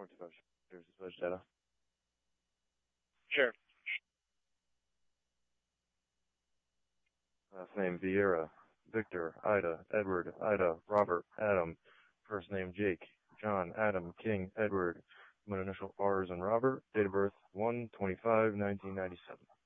There's such data. Sure. Last name Vieira, Victor, Ida, Edward, Ida, Robert, Adam. First name Jake, John, Adam, King, Edward. Middle initial R as in Robert. Date of birth 1/25/1997.